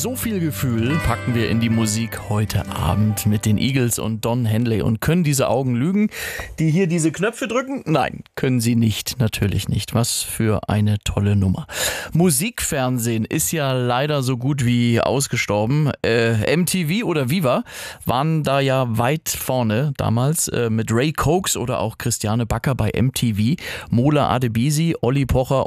So viel Gefühl packen wir in die Musik heute Abend mit den Eagles und Don Henley. Und können diese Augen lügen, die hier diese Knöpfe drücken? Nein, können sie nicht, natürlich nicht. Was für eine tolle Nummer. Musikfernsehen ist ja leider so gut wie ausgestorben. MTV oder Viva waren da ja weit vorne damals mit Ray Cox oder auch Christiane Backer bei MTV, Mola Adebisi, Olli Pocher